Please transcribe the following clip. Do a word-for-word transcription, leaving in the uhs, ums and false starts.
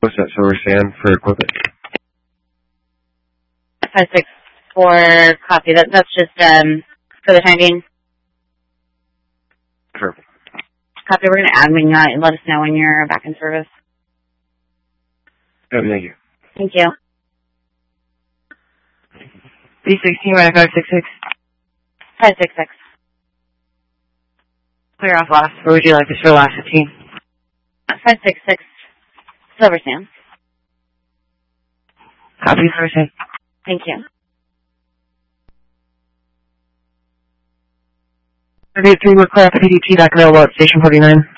What's that silver sand for equipment? five six four, copy. That, that's just um, for the time being. Sure. Copy. We're going to admin uh, and let us know when you're back in service. Oh, thank you. Thank you. B sixteen, right, five six six. five six six. Clear off last. Where would you like this for last fifteen? five six six, Silver Sand. Copy, Silver Sand. Thank you. thirty-three, we're clear. P D T back available at Station forty-nine.